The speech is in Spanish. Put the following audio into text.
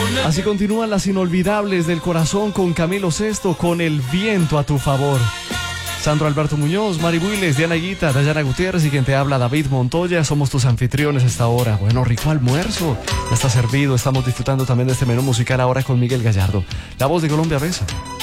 Así continúan las inolvidables del corazón con Camilo Sesto, con El viento a tu favor. Sandro Alberto Muñoz, Mari Builes, Diana Guita, Dayana Gutiérrez y quien te habla, David Montoya. Somos tus anfitriones esta hora. Bueno, rico almuerzo. Ya está servido. Estamos disfrutando también de este menú musical ahora con Miguel Gallardo. La voz de Colombia besa.